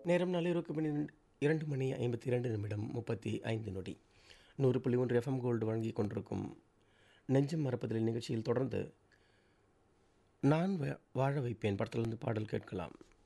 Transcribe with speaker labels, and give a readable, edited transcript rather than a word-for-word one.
Speaker 1: நேரம் நள்ளிரவுக்கு 2:52 35 நொடி. 100.1 FM gold வழங்கிக் கொண்டிருக்கும் நெஞ்சம் மறப்பதில்லை நிகழ்ச்சியில் தொடர்ந்து நான் வாழ வைப்பேன் படத்திலிருந்து பாடல் கேட்கலாம்.